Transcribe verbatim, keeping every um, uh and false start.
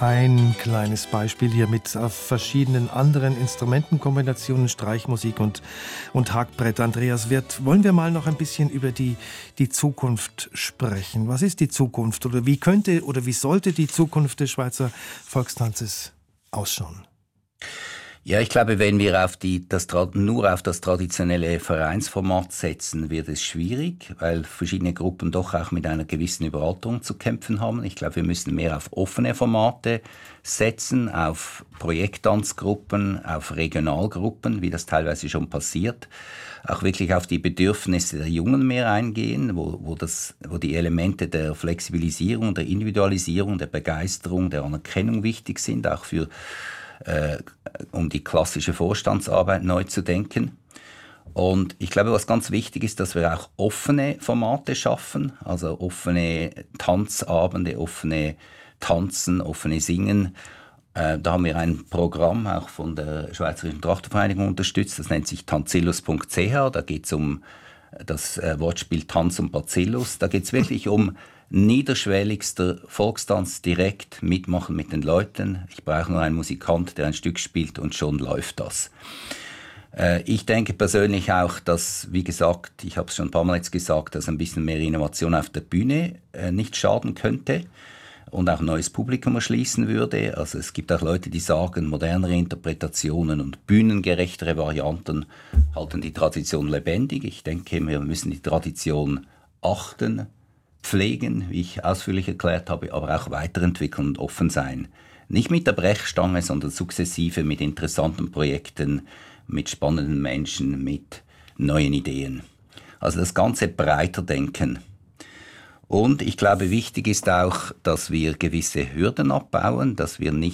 Ein kleines Beispiel hier mit verschiedenen anderen Instrumentenkombinationen, Streichmusik und, und Hackbrett. Andreas Wirth, wollen wir mal noch ein bisschen über die, die Zukunft sprechen? Was ist die Zukunft oder wie könnte oder wie sollte die Zukunft des Schweizer Volkstanzes ausschauen? Ja, ich glaube, wenn wir auf die, das, nur auf das traditionelle Vereinsformat setzen, wird es schwierig, weil verschiedene Gruppen doch auch mit einer gewissen Überalterung zu kämpfen haben. Ich glaube, wir müssen mehr auf offene Formate setzen, auf Projekttanzgruppen, auf Regionalgruppen, wie das teilweise schon passiert. Auch wirklich auf die Bedürfnisse der Jungen mehr eingehen, wo, wo, das, wo die Elemente der Flexibilisierung, der Individualisierung, der Begeisterung, der Anerkennung wichtig sind, auch für Äh, um die klassische Vorstandsarbeit neu zu denken. Und ich glaube, was ganz wichtig ist, dass wir auch offene Formate schaffen, also offene Tanzabende, offene Tanzen, offene Singen. Äh, da haben wir ein Programm auch von der Schweizerischen Trachtenvereinigung unterstützt, das nennt sich tanzillus punkt c h. Da geht es um das äh, Wortspiel Tanz und Bacillus. Da geht es wirklich um niederschwelligster Volkstanz, direkt mitmachen mit den Leuten. Ich brauche nur einen Musikant, der ein Stück spielt und schon läuft das. Äh, ich denke persönlich auch, dass, wie gesagt, ich habe es schon ein paar Mal jetzt gesagt, dass ein bisschen mehr Innovation auf der Bühne äh, nicht schaden könnte und auch ein neues Publikum erschließen würde. Also es gibt auch Leute, die sagen, modernere Interpretationen und bühnengerechtere Varianten halten die Tradition lebendig. Ich denke, wir müssen die Tradition achten, pflegen, wie ich ausführlich erklärt habe, aber auch weiterentwickeln und offen sein. Nicht mit der Brechstange, sondern sukzessive mit interessanten Projekten, mit spannenden Menschen, mit neuen Ideen. Also das Ganze breiter denken. Und ich glaube, wichtig ist auch, dass wir gewisse Hürden abbauen, dass wir nicht